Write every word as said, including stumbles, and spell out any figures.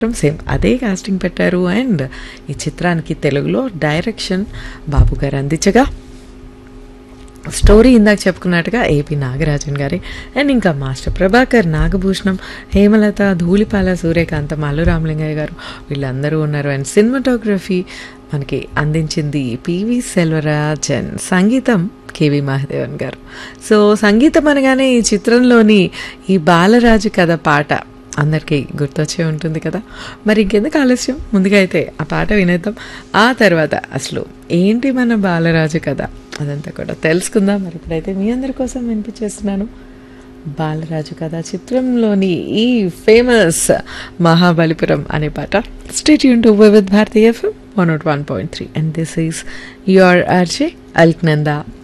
Same అదే casting పెట్టారు. And ఈ చిత్రానికి తెలుగులో డైరెక్షన్ బాబు గారు అందించగా, స్టోరీ ఇందాక చెప్పుకున్నట్టుగా ఏపీ నాగరాజన్ గారి. అండ్ ఇంకా మాస్టర్ ప్రభాకర్, నాగభూషణం, హేమలత, ధూళిపాల సూర్యకాంతం, అల్లు రామలింగయ్య గారు వీళ్ళందరూ ఉన్నారు. అండ్ సినిమాటోగ్రఫీ మనకి అందించింది పివి సెల్వరాజ్ అండ్ సంగీతం కేవి మహాదేవన్ గారు. సో సంగీతం అనగానే ఈ చిత్రంలోని ఈ బాలరాజు కథ పాట అందరికీ గుర్తొచ్చే ఉంటుంది కదా. మరి ఇంకెందుకు ఆలస్యం, ముందుగా అయితే ఆ పాట వినేద్దాం. ఆ తర్వాత అసలు ఏంటి మన బాలరాజు కథ అదంతా కూడా తెలుసుకుందాం. మరి ఇప్పుడైతే మీ అందరి కోసం వినిపించేస్తున్నాను బాలరాజు కథ చిత్రంలోని ఈ ఫేమస్ మహాబలిపురం అనే పాట. Stay tune to Vividh Bharati FM one not one point three and this is your RJ Alaknanda.